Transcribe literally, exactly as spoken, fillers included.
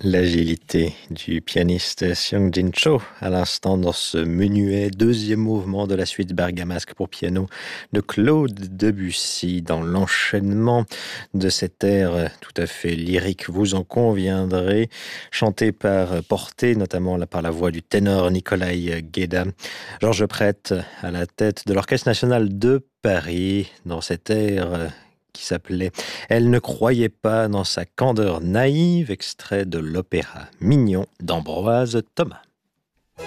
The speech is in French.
L'agilité du pianiste Seong-Jin Cho à l'instant dans ce menuet, deuxième mouvement de la suite bergamasque pour piano de Claude Debussy, dans l'enchaînement de cet air tout à fait lyrique, vous en conviendrez, chanté par, porté notamment là, par la voix du ténor Nikolai Guéda. Georges Prête à la tête de l'Orchestre national de Paris dans cet air qui s'appelait « Elle ne croyait pas dans sa candeur naïve », extrait de l'opéra Mignon d'Ambroise Thomas.